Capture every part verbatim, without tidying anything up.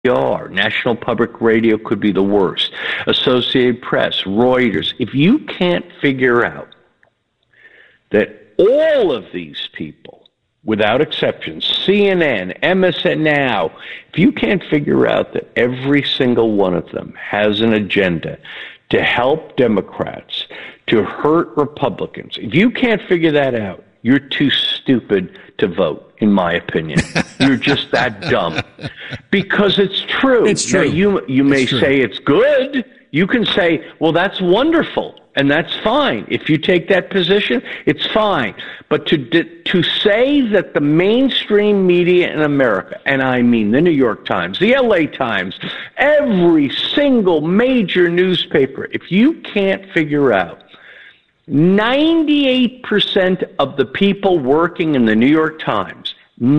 R, National Public Radio could be the worst, Associated Press, Reuters. If you can't figure out that all of these people, without exception, C N N, M S N Now, if you can't figure out that every single one of them has an agenda to help Democrats, to hurt Republicans, if you can't figure that out, you're too stupid to vote, in my opinion. You're just that dumb. Because it's true. It's true. Now, you you may it's say it's good. You can say, well, that's wonderful, and that's fine. If you take that position, it's fine. But to to say that the mainstream media in America, and I mean the New York Times, the L A Times, every single major newspaper, if you can't figure out ninety-eight percent of the people working in the New York Times,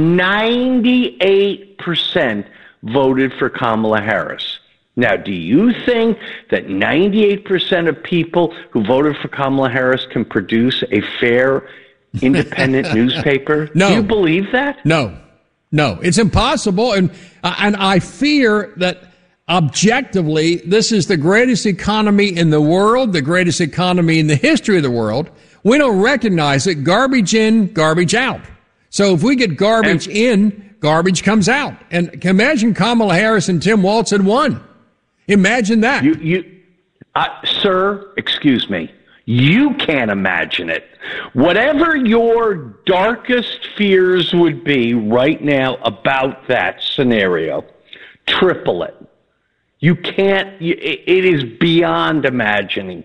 ninety-eight percent voted for Kamala Harris. Now, do you think that ninety-eight percent of people who voted for Kamala Harris can produce a fair, independent newspaper? No. Do you believe that? No. No. It's impossible. And, uh, and I fear that objectively, this is the greatest economy in the world, the greatest economy in the history of the world. We don't recognize it. Garbage in, garbage out. So if we get garbage and, in, garbage comes out. And imagine Kamala Harris and Tim Walz had won. Imagine that. You, you, uh, sir, excuse me. You can't imagine it. Whatever your darkest fears would be right now about that scenario, triple it. You can't, it is beyond imagining.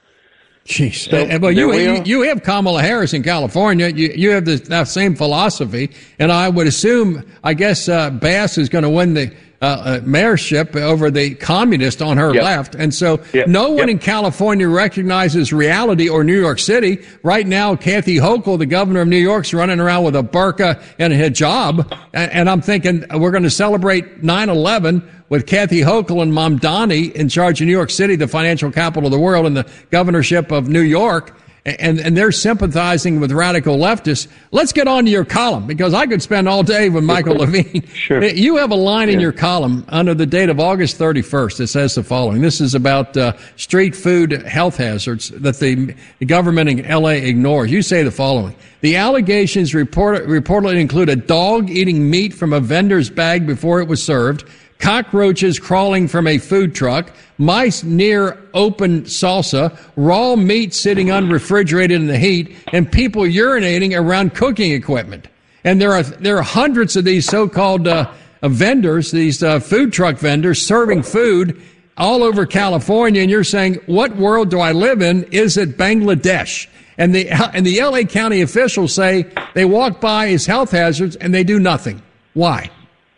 Jeez. So, uh, well, you, you you have Kamala Harris in California. You you have the that same philosophy, and I would assume, I guess, uh, Bass is going to win the uh, uh, mayorship over the communist on her yep. left, and so yep. no one yep. in California recognizes reality, or New York City right now. Kathy Hochul, the governor of New York, is running around with a burqa and a hijab, and, and I'm thinking we're going to celebrate nine eleven with Kathy Hochul and Mamdani in charge of New York City, the financial capital of the world, and the governorship of New York, and, and they're sympathizing with radical leftists. Let's get on to your column, because I could spend all day with Michael Levine. Sure. You have a line yeah. in your column under the date of August thirty-first that says the following. This is about uh, street food health hazards that the, the government in L A ignores. You say the following. The allegations report, reportedly include a dog eating meat from a vendor's bag before it was served, cockroaches crawling from a food truck, mice near open salsa, raw meat sitting unrefrigerated in the heat, and people urinating around cooking equipment. And there are there are hundreds of these so-called uh, uh, vendors, these uh, food truck vendors serving food all over California. And you're saying, what world do I live in? Is it Bangladesh? And the and the L A County officials say they walk by as health hazards and they do nothing. Why?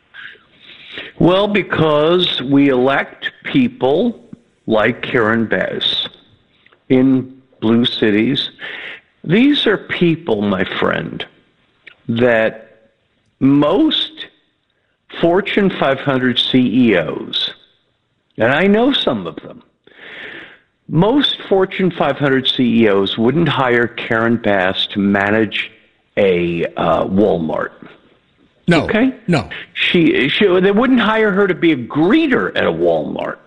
Well, because we elect people like Karen Bass in blue cities. These are people, my friend, that most Fortune five hundred C E Os, and I know some of them, most Fortune five hundred C E Os wouldn't hire Karen Bass to manage a uh, Walmart. No. Okay? No. She, she, they wouldn't hire her to be a greeter at a Walmart.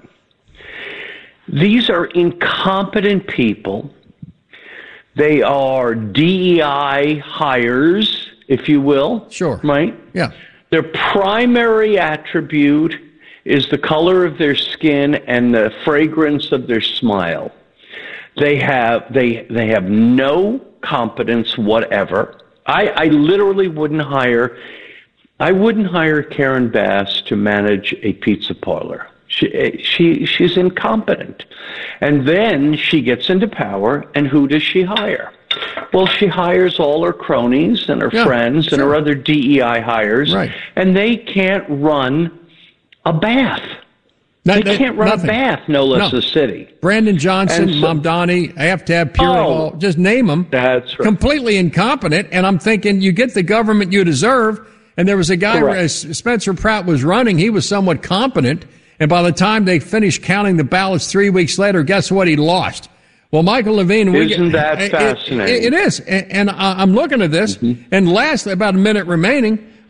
These are incompetent people. They are D E I hires, if you will. Sure. Right? Yeah. Their primary attribute is the color of their skin and the fragrance of their smile. They have, they, they have no competence whatever. I, I literally wouldn't hire I wouldn't hire Karen Bass to manage a pizza parlor. She, she, she's incompetent. And then she gets into power, and who does she hire? Well, she hires all her cronies and her yeah, friends sure. and her other D E I hires, right. and they can't run a bath. No, they they, can't run nothing. a bath, no less no. a city. Brandon Johnson, so, Mamdani, I have to have Pure oh, just name them. That's right. Completely incompetent, and I'm thinking you get the government you deserve. And there was a guy, as Spencer Pratt was running, he was somewhat competent. And by the time they finished counting the ballots three weeks later, guess what? He lost. Well, Michael Levine, we Isn't get, that it, fascinating? It, it is. And, and I'm looking at this, mm-hmm. and last, about a minute remaining,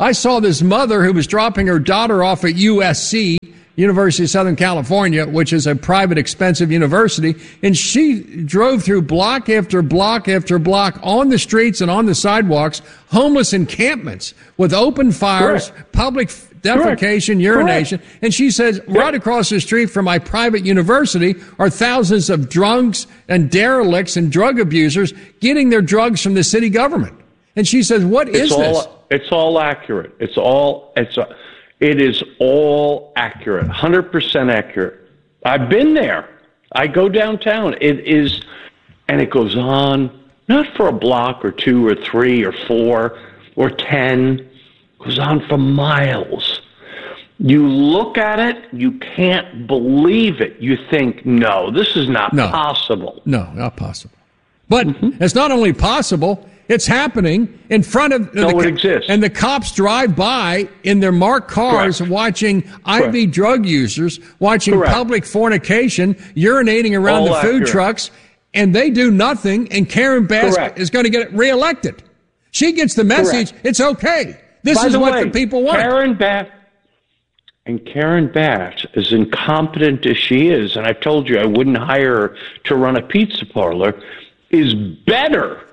I saw this mother who was dropping her daughter off at U S C, University of Southern California, which is a private, expensive university, and she drove through block after block after block on the streets and on the sidewalks, homeless encampments with open fires, Correct. public defecation, Correct. urination. Correct. And she says, yep. right across the street from my private university are thousands of drunks and derelicts and drug abusers getting their drugs from the city government. And she says, what is it's all, this? It's all accurate. It's all, it's a, it is all accurate, one hundred percent accurate. I've been there. I go downtown. It is, and it goes on, not for a block or two or three or four or ten. It goes on for miles. You look at it, you can't believe it. You think, no, this is not no. possible. No, not possible. But mm-hmm. it's not only possible, it's happening in front of no, the it exists. And the cops drive by in their marked cars Correct. watching Correct. I V drug users, watching Correct. public fornication, urinating around All the food accurate. trucks, and they do nothing, and Karen Bass Correct. is going to get reelected. She gets the message, Correct. it's okay. This By is the what way, the people want. Karen Bass, and Karen Bass, as incompetent as she is, and I told you I wouldn't hire her to run a pizza parlor, is better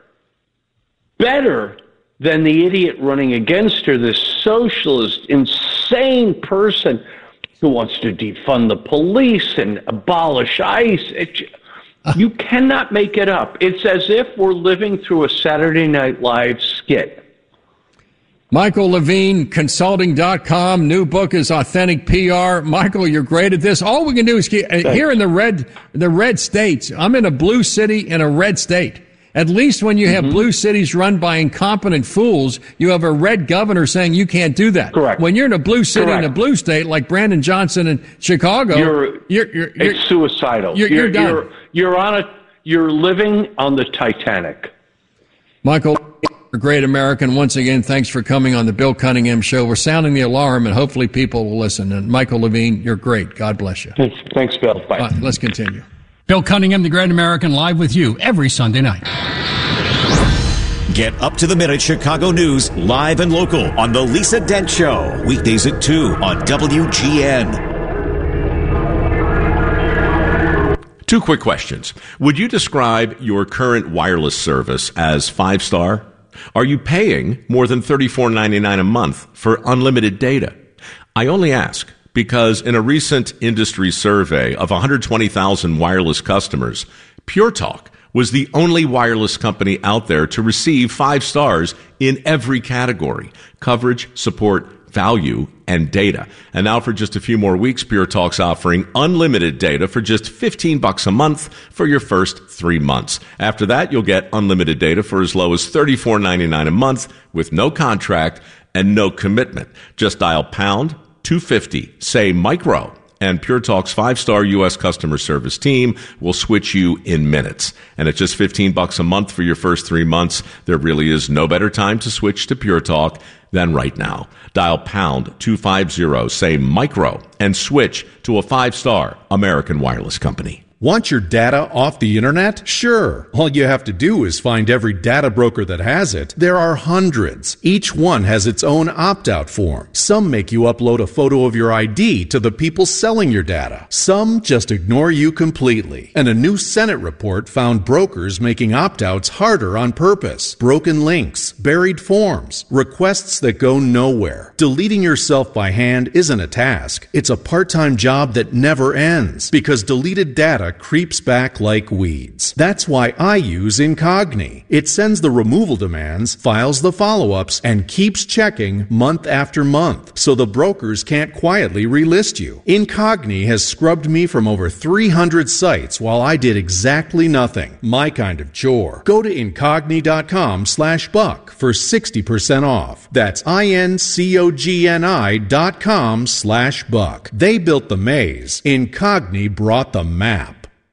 Better than the idiot running against her, this socialist, insane person who wants to defund the police and abolish ICE. It, you cannot make it up. It's as if we're living through a Saturday Night Live skit. Michael Levine, consulting dot com. New book is Authentic P R. Michael, you're great at this. All we can do is keep, here in the red, the red states. I'm in a blue city in a red state. At least when you have mm-hmm. blue cities run by incompetent fools, you have a red governor saying you can't do that. Correct. When you're in a blue city Correct. in a blue state like Brandon Johnson in Chicago, you're, you're, you're, you're it's suicidal. You're, you're, you're done. You're, you're on a. You're living on the Titanic. Michael, a great American. Once again, thanks for coming on the Bill Cunningham Show. We're sounding the alarm, and hopefully people will listen. And Michael Levine, you're great. God bless you. Thanks, thanks Bill. Bye. Right, let's continue. Bill Cunningham, the Great American, live with you every Sunday night. Get up to the minute Chicago news live and local on The Lisa Dent Show. Weekdays at two on W G N. Two quick questions. Would you describe your current wireless service as five-star? Are you paying more than thirty-four ninety-nine a month for unlimited data? I only ask because in a recent industry survey of one hundred twenty thousand wireless customers, Pure Talk was the only wireless company out there to receive five stars in every category: coverage, support, value, and data. And now for just a few more weeks, Pure Talk's offering unlimited data for just fifteen bucks a month for your first three months. After that, you'll get unlimited data for as low as thirty-four ninety-nine a month with no contract and no commitment. Just dial pound two fifty, say micro, and Pure Talk's five-star U S customer service team will switch you in minutes. And at just fifteen bucks a month for your first three months, there really is no better time to switch to Pure Talk than right now. Dial pound two fifty, say micro, and switch to a five-star American wireless company. Want your data off the internet? Sure. All you have to do is find every data broker that has it. There are hundreds. Each one has its own opt-out form. Some make you upload a photo of your I D to the people selling your data. Some just ignore you completely. And a new Senate report found brokers making opt-outs harder on purpose. Broken links, buried forms, requests that go nowhere. Deleting yourself by hand isn't a task. It's a part-time job that never ends because deleted data creeps back like weeds. That's why I use Incogni. It sends the removal demands, files the follow-ups, and keeps checking month after month, so the brokers can't quietly relist you. Incogni has scrubbed me from over three hundred sites while I did exactly nothing. My kind of chore. Go to Incogni.com slash buck for sixty percent off. That's I-N-C-O-G-N-I dot com slash buck. They built the maze. Incogni brought the map.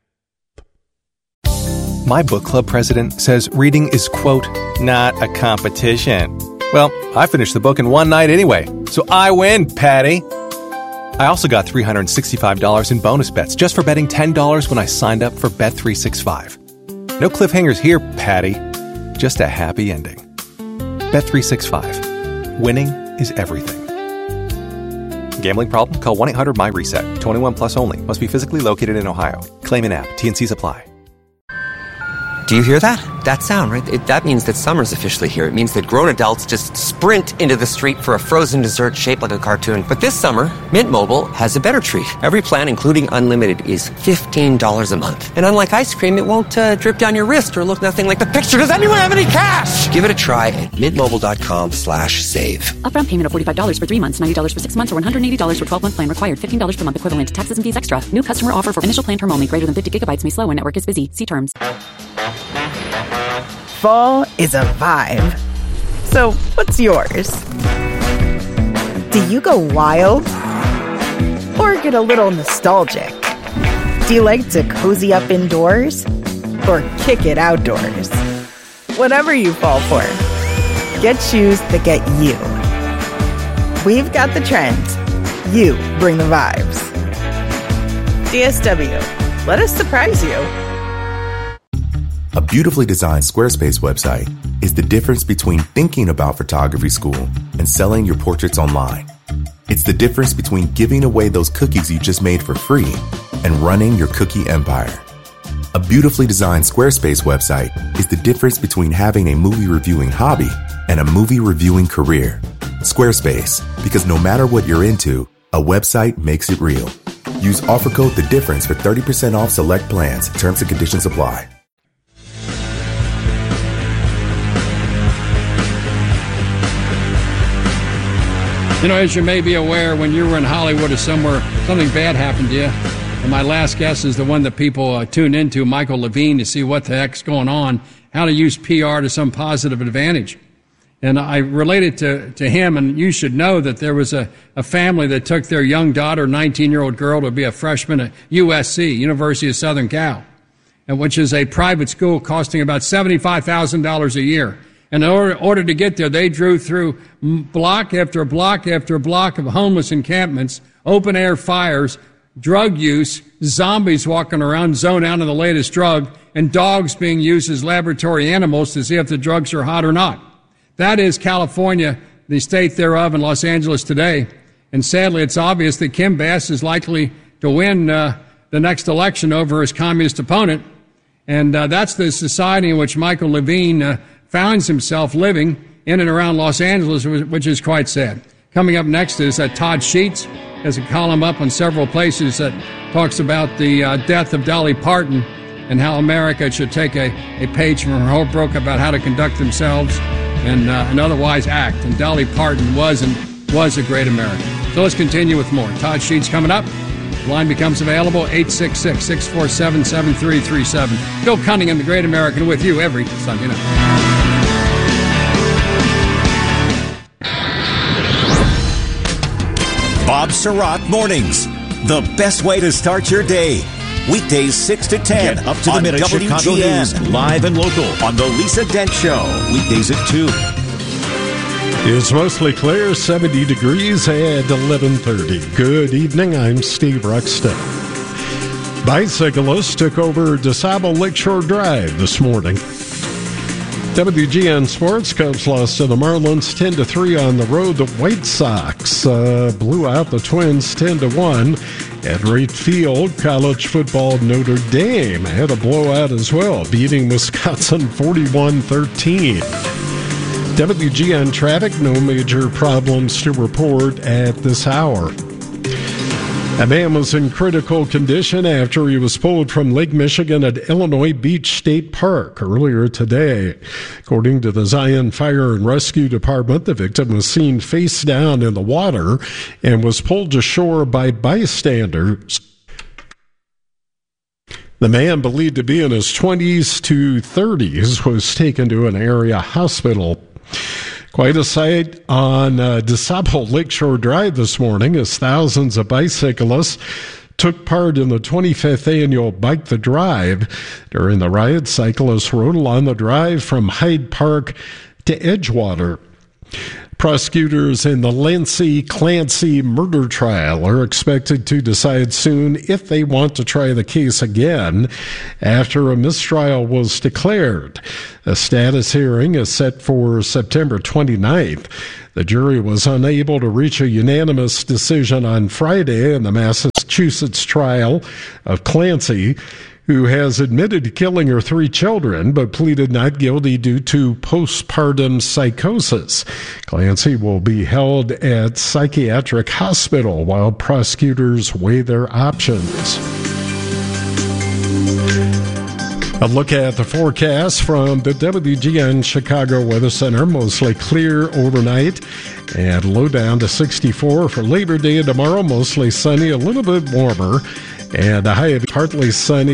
My book club president says reading is, quote, not a competition. Well, I finished the book in one night anyway, so I win, Patty. I also got three hundred sixty-five dollars in bonus bets just for betting ten dollars when I signed up for Bet three sixty-five. No cliffhangers here, Patty. Just a happy ending. Bet three sixty-five. Winning is everything. Gambling problem? Call one eight hundred my reset. twenty-one plus only. Must be physically located in Ohio. Claim in app. T N Cs apply. Do you hear that? That sound, right? It, that means that summer's officially here. It means that grown adults just sprint into the street for a frozen dessert shaped like a cartoon. But this summer, Mint Mobile has a better treat. Every plan, including unlimited, is fifteen dollars a month. And unlike ice cream, it won't uh, drip down your wrist or look nothing like the picture. Does anyone have any cash? Give it a try at mintmobile.com slash save. Upfront payment of forty-five dollars for three months, ninety dollars for six months, or one hundred eighty dollars for twelve-month plan required. fifteen dollars per month equivalent. Taxes and fees extra. New customer offer for initial plan term only. Greater than fifty gigabytes may slow when network is busy. See terms. Fall is a vibe. So, what's yours? Do you go wild? Or get a little nostalgic? Do you like to cozy up indoors? Or kick it outdoors? Whatever you fall for, get shoes that get you. We've got the trends. You bring the vibes. D S W. Let us surprise you. A beautifully designed Squarespace website is the difference between thinking about photography school and selling your portraits online. It's the difference between giving away those cookies you just made for free and running your cookie empire. A beautifully designed Squarespace website is the difference between having a movie reviewing hobby and a movie reviewing career. Squarespace, because no matter what you're into, a website makes it real. Use offer code The Difference for thirty percent off select plans. Terms and conditions apply. You know, as you may be aware, when you were in Hollywood or somewhere, something bad happened to you. And my last guess is the one that people uh, tune into, Michael Levine, to see what the heck's going on, how to use P R to some positive advantage. And I related to, to him, and you should know that there was a, a family that took their young daughter, nineteen-year-old girl, to be a freshman at U S C, University of Southern Cal, and which is a private school costing about seventy-five thousand dollars a year. And in order, order to get there, they drove through block after block after block of homeless encampments, open-air fires, drug use, zombies walking around, zoned out on the latest drug, and dogs being used as laboratory animals to see if the drugs are hot or not. That is California, the state thereof, and Los Angeles today. And sadly, it's obvious that Kim Bass is likely to win uh, the next election over his communist opponent. And uh, that's the society in which Michael Levine uh, finds himself living in and around Los Angeles, which is quite sad. Coming up next is uh, Todd Sheets has a column up on several places that talks about the uh, death of Dolly Parton and how America should take a, a page from her whole book about how to conduct themselves and, uh, and otherwise act. And Dolly Parton was and was a great American. So let's continue with more. Todd Sheets coming up. The line becomes available, eight six six, six four seven, seven three three seven. Bill Cunningham, the Great American, with you every Sunday night. Bob Surratt Mornings, the best way to start your day. Weekdays six to ten. Get up to the minute Chicago News, live and local on the Lisa Dent Show. Weekdays at two. It's mostly clear, seventy degrees at eleven thirty. Good evening, I'm Steve Ruxton. Bicyclists took over DeSable Lakeshore Drive this morning. W G N Sports, Cubs lost to the Marlins ten to three on the road. The White Sox uh, blew out the Twins ten to one. At Wright Field, college football Notre Dame had a blowout as well, beating Wisconsin forty-one thirteen. W G N traffic, no major problems to report at this hour. A man was in critical condition after he was pulled from Lake Michigan at Illinois Beach State Park earlier today. According to the Zion Fire and Rescue Department, the victim was seen face down in the water and was pulled to shore by bystanders. The man, believed to be in his twenties to thirties, was taken to an area hospital. Quite a sight on uh, DeSable Lakeshore Drive this morning as thousands of bicyclists took part in the twenty-fifth annual Bike the Drive. During the ride, cyclists rode along the drive from Hyde Park to Edgewater. Prosecutors in the Lancey Clancy murder trial are expected to decide soon if they want to try the case again after a mistrial was declared. A status hearing is set for September twenty-ninth. The jury was unable to reach a unanimous decision on Friday in the Massachusetts trial of Clancy, who has admitted to killing her three children but pleaded not guilty due to postpartum psychosis. Clancy will be held at psychiatric hospital while prosecutors weigh their options. A look at the forecast from the W G N Chicago Weather Center. Mostly clear overnight and low down to sixty-four for Labor Day tomorrow. Mostly sunny, a little bit warmer, and a high of partly sunny.